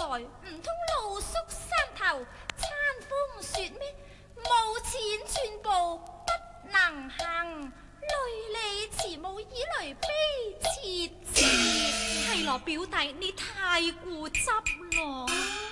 來，唔通露宿山頭，餐風雪咩？冇錢寸步不能行，累里慈母以來悲切切。 係羅表弟，你太固執咯。